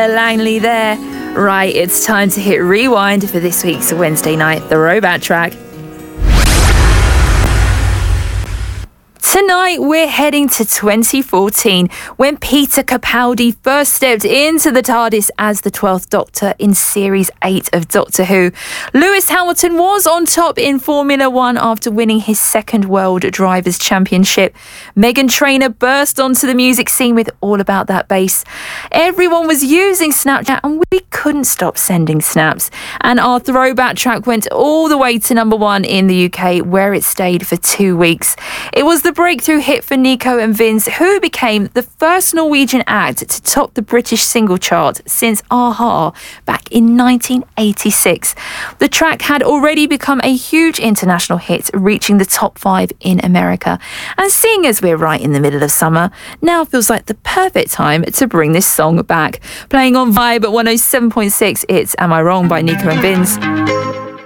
Langley there. Right, it's time to hit rewind for this week's Wednesday night throwback track. Tonight, we're heading to 2014 when Peter Capaldi first stepped into the TARDIS as the 12th Doctor in Series 8 of Doctor Who. Lewis Hamilton was on top in Formula One after winning his second World Drivers' Championship. Meghan Trainor burst onto the music scene with All About That Bass. Everyone was using Snapchat and we couldn't stop sending snaps. And our throwback track went all the way to number 1 in the UK, where it stayed for 2 weeks. It was the breakthrough hit for Nico and Vince, who became the first Norwegian act to top the British single chart since a-ha back in 1986. The track had already become a huge international hit, reaching the top 5 in America. And seeing as we're right in the middle of summer, now feels like the perfect time to bring this song back. Playing on Vibe at 107.6, it's Am I Wrong by Nico and Vince.